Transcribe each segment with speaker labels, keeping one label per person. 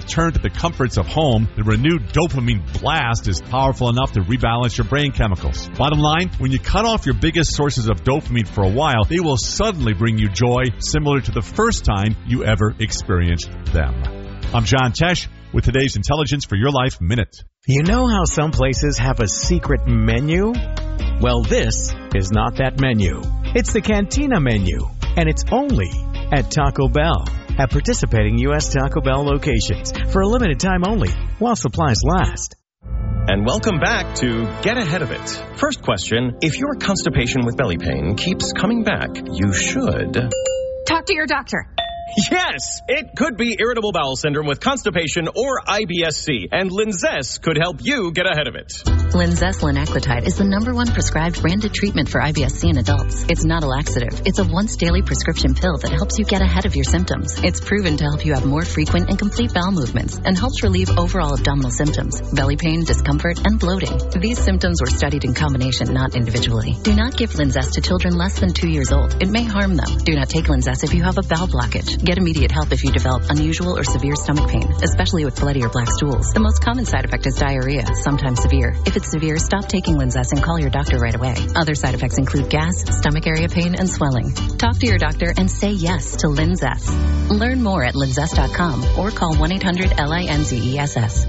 Speaker 1: return to the comforts of home, the renewed dopamine blast is powerful enough to rebalance your brain chemicals. Bottom line, when you cut off your biggest sources of dopamine for a while, they will suddenly bring you joy similar to the first time you ever experienced them. I'm John Tesh with today's Intelligence for Your Life Minute.
Speaker 2: You know how some places have a secret menu? Well, this is not that menu. It's the Cantina menu, and it's only at Taco Bell. At participating U.S. Taco Bell locations for a limited time only, while supplies last.
Speaker 3: And welcome back to Get Ahead of It. First question, if your constipation with belly pain keeps coming back, you should...
Speaker 4: talk to your doctor.
Speaker 3: Yes, it could be irritable bowel syndrome with constipation or IBS-C, and Linzess could help you get ahead of it.
Speaker 5: Linzess linaclotide is the #1 prescribed branded treatment for IBS-C in adults. It's not a laxative. It's a once-daily prescription pill that helps you get ahead of your symptoms. It's proven to help you have more frequent and complete bowel movements and helps relieve overall abdominal symptoms, belly pain, discomfort, and bloating. These symptoms were studied in combination, not individually. Do not give Linzess to children less than 2 years old. It may harm them. Do not take Linzess if you have a bowel blockage. Get immediate help if you develop unusual or severe stomach pain, especially with bloody or black stools. The most common side effect is diarrhea, sometimes severe. If it's severe, stop taking Linzess and call your doctor right away. Other side effects include gas, stomach area pain, and swelling. Talk to your doctor and say yes to Linzess. Learn more at linzess.com or call 1-800-LINZESS.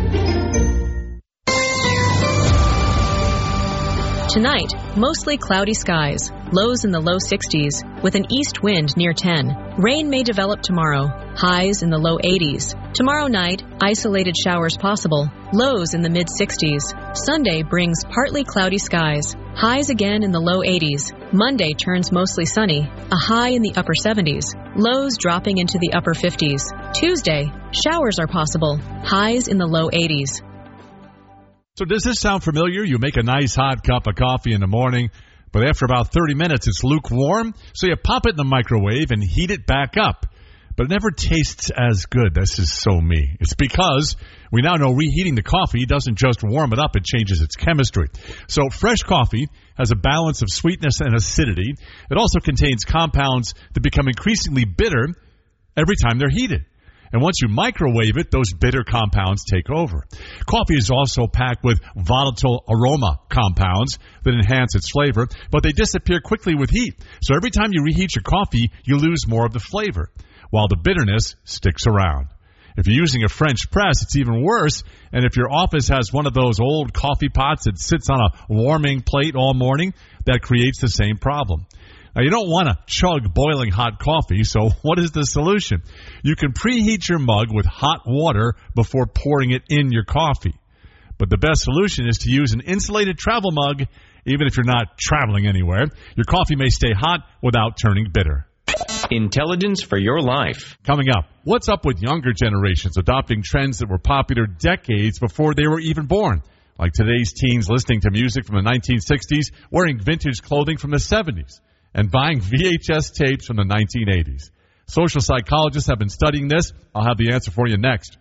Speaker 6: Tonight, mostly cloudy skies, lows in the low 60s, with an east wind near 10. Rain may develop tomorrow, highs in the low 80s. Tomorrow night, isolated showers possible, lows in the mid-60s. Sunday brings partly cloudy skies, highs again in the low 80s. Monday turns mostly sunny, a high in the upper 70s, lows dropping into the upper 50s. Tuesday, showers are possible, highs in the low 80s.
Speaker 1: So does this sound familiar? You make a nice hot cup of coffee in the morning, but after about 30 minutes, it's lukewarm. So you pop it in the microwave and heat it back up. But it never tastes as good. This is so me. It's because we now know reheating the coffee doesn't just warm it up, it changes its chemistry. So fresh coffee has a balance of sweetness and acidity. It also contains compounds that become increasingly bitter every time they're heated. And once you microwave it, those bitter compounds take over. Coffee is also packed with volatile aroma compounds that enhance its flavor, but they disappear quickly with heat. So every time you reheat your coffee, you lose more of the flavor, while the bitterness sticks around. If you're using a French press, it's even worse. And if your office has one of those old coffee pots that sits on a warming plate all morning, that creates the same problem. Now, you don't want to chug boiling hot coffee, so what is the solution? You can preheat your mug with hot water before pouring it in your coffee. But the best solution is to use an insulated travel mug, even if you're not traveling anywhere. Your coffee may stay hot without turning bitter.
Speaker 3: Intelligence for Your Life.
Speaker 1: Coming up, what's up with younger generations adopting trends that were popular decades before they were even born? Like today's teens listening to music from the 1960s, wearing vintage clothing from the 70s. And buying VHS tapes from the 1980s. Social psychologists have been studying this. I'll have the answer for you next.